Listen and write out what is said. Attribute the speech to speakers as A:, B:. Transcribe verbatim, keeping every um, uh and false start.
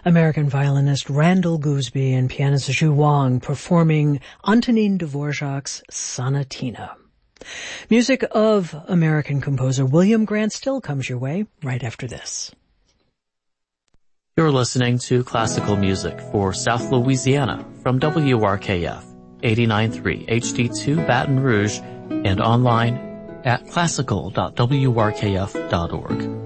A: American violinist Randall Gooseby and pianist Zhu Wang performing Antonin Dvorak's Sonatina. Music of American composer William Grant Still comes your way right after this.
B: You're listening to classical music for South Louisiana from W R K F eighty-nine point three H D two Baton Rouge and online at classical dot w r k f dot org.